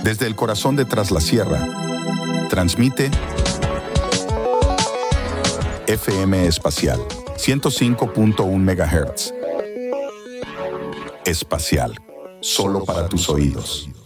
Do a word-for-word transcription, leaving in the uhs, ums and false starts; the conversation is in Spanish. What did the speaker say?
Desde el corazón de Tras la Sierra, transmite F M Espacial, ciento cinco punto uno megahertz. Espacial, solo para tus oídos.